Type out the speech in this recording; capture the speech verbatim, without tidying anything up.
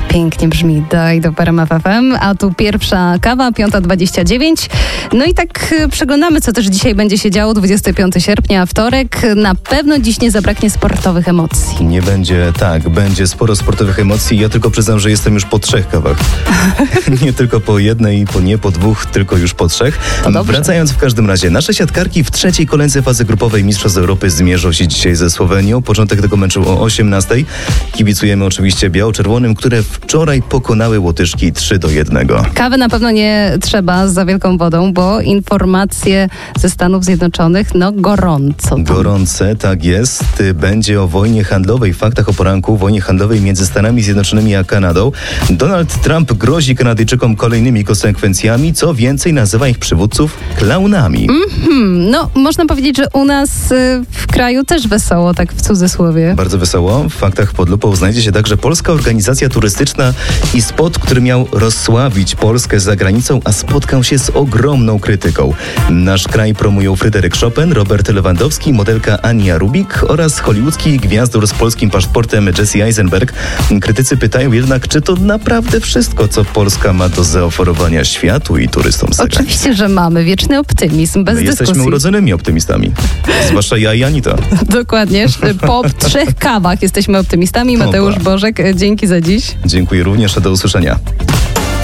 Pięknie brzmi Daj do R M F F M, a tu pierwsza kawa, piąta dwadzieścia dziewięć. No i tak przeglądamy, co też dzisiaj będzie się działo, dwudziestego piątego sierpnia, wtorek. Na pewno dziś nie zabraknie sportowych emocji. Nie będzie, tak, będzie sporo sportowych emocji. Ja tylko przyznam, że jestem już po trzech kawach. Nie tylko po jednej, po nie po dwóch, tylko już po trzech. Wracając w każdym razie, nasze siatkarki w trzeciej kolejce fazy grupowej Mistrzostw Europy zmierzą się dzisiaj ze Słowenią. Początek tego meczu o osiemnastej. Kibicujemy oczywiście biało-czerwonym, które wczoraj pokonały Łotyszki trzy do jednego. Kawy na pewno nie trzeba z za wielką wodą, bo informacje ze Stanów Zjednoczonych, no gorąco. Tam. Gorące, tak jest. Będzie o wojnie handlowej, faktach o poranku, wojnie handlowej między Stanami Zjednoczonymi a Kanadą. Donald Trump grozi Kanadyjczykom kolejnymi konsekwencjami, co więcej nazywa ich przywódców klaunami. Mm-hmm. No, można powiedzieć, że u nas y, w kraju też wesoło, tak w cudzysłowie. Bardzo wesoło. W faktach pod lupą znajdzie się także polska organizacja turystyczna i spot, który miał rozsławić Polskę za granicą, a spotkał się z ogromną krytyką. Nasz kraj promują Fryderyk Chopin, Robert Lewandowski, modelka Ania Rubik oraz hollywoodzki gwiazdor z polskim paszportem Jesse Eisenberg. Krytycy pytają jednak, czy to naprawdę wszystko, co Polska ma do zaoferowania światu i turystom z zagranicy. Oczywiście, że mamy. Wieczny optymizm, bez My dyskusji. Jesteśmy urodzonymi optymistami. Zwłaszcza ja i Anita. Dokładnie. Po trzech kawach jesteśmy optymistami. Mateusz Opa. Bożek, dzięki za dziś. Dziękuję również, a do usłyszenia.